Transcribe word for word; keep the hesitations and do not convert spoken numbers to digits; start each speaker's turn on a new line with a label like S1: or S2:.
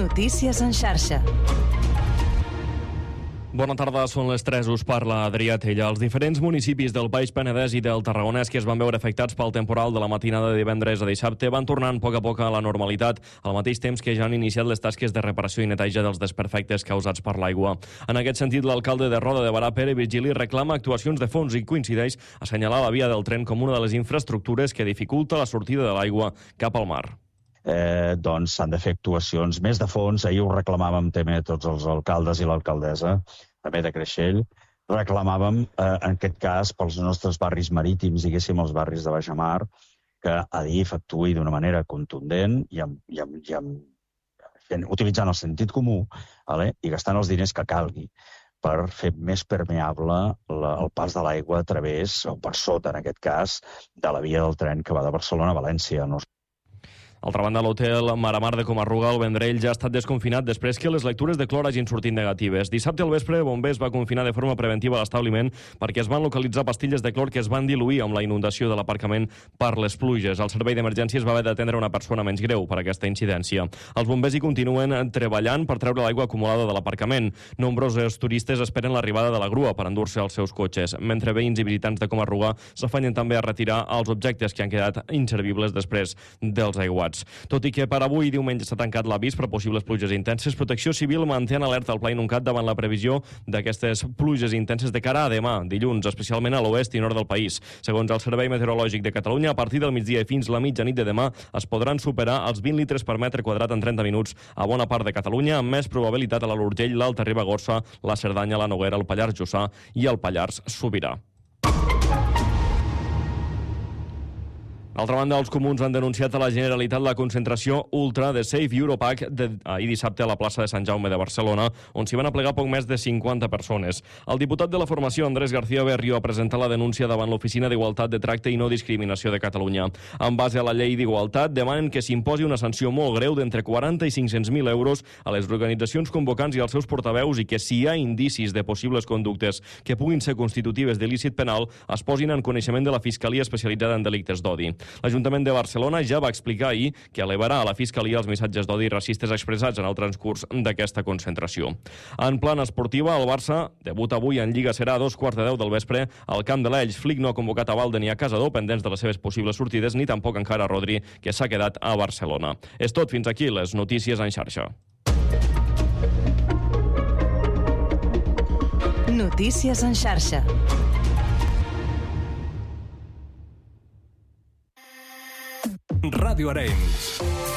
S1: Notícies en xarxa.
S2: Bona tarda, són les tres, us parla Adrià Tella. Els diferents municipis del Baix Penedès i del Tarragonès que es van veure afectats pel temporal de la matinada de divendres a dissabte van tornant a poc a poc a la normalitat, al mateix temps que ja han iniciat les tasques de reparació i neteja dels desperfectes causats per l'aigua. En aquest sentit, l'alcalde de Roda de Berà, Pere Virgili, reclama actuacions de fons i coincideix a assenyalar la via del tren com una de les infraestructures que dificulta la sortida de l'aigua cap al mar.
S3: Eh, doncs s'han de fer actuacions més de fons. Ahir ho reclamàvem també tots els alcaldes i l'alcaldessa, també de Creixell. Reclamàvem, eh, en aquest cas, pels nostres barris marítims, diguéssim, els barris de Baixamar, que Adif actuï d'una manera contundent i, amb, i, amb, i amb, fent, utilitzant el sentit comú, vale? I gastant els diners que calgui per fer més permeable la, el pas de l'aigua a través, o per sota, en aquest cas, de la via del tren que va de Barcelona a València. No?
S2: D'altra banda, l'hotel Maramar de Comarruga, al Vendrell, ja ha estat desconfinat després que les lectures de clor hagin sortit negatives. Dissabte al vespre, Bombers va confinar de forma preventiva l'establiment perquè es van localitzar pastilles de clor que es van diluir amb la inundació de l'aparcament per les pluges. El servei d'emergències va haver d'atendre una persona menys greu per aquesta incidència. Els bombers hi continuen treballant per treure l'aigua acumulada de l'aparcament. Nombrosos turistes esperen l'arribada de la grua per endur-se els seus cotxes, mentre veïns i visitants de Comarruga s'afanyen també a retirar els objectes que han quedat inservibles després dels aiguats. Tot i que per avui diumenge s'ha tancat l'avís per possibles pluges intenses, Protecció Civil manté en alerta el Pla Inuncat davant la previsió d'aquestes pluges intenses de cara a demà, dilluns, especialment a l'oest i nord del país. Segons el Servei Meteorològic de Catalunya, a partir del migdia i fins la mitjanit de demà es podran superar els vint litres per metre quadrat en trenta minuts a bona part de Catalunya, amb més probabilitat a l'Alt Urgell, l'Alta Ribagorça, la Cerdanya, la Noguera, el Pallars Jussà i el Pallars Sobirà. D'altra banda, els comuns han denunciat a la Generalitat la concentració ultra de Save Europac de ahir dissabte a la plaça de Sant Jaume de Barcelona, on s'hi van aplegar poc més de cinquanta persones. El diputat de la formació, Andrés García Berrio, ha presentat la denúncia davant l'Oficina d'Igualtat de Tracte i No Discriminació de Catalunya. En base a la llei d'igualtat, demanen que s'imposi una sanció molt greu d'entre quaranta i cinc-cents mil euros a les organitzacions convocants i als seus portaveus i que, si hi ha indicis de possibles conductes que puguin ser constitutives d'il·lícit penal, es posin en coneixement de la Fiscalia especialitzada en delictes d'odi. L'Ajuntament de Barcelona ja va explicar ahir que elevarà a la Fiscalia els missatges d'odi racistes expressats en el transcurs d'aquesta concentració. En plan esportiva, el Barça debuta avui en Lliga, serà a dos quarts de deu del vespre al camp de l'Elx. Flick no ha convocat a Valde ni a Casador, pendents de les seves possibles sortides, ni tampoc encara Rodri, que s'ha quedat a Barcelona. És tot, fins aquí les notícies en xarxa.
S1: Notícies en xarxa.
S4: Ràdio Arenys.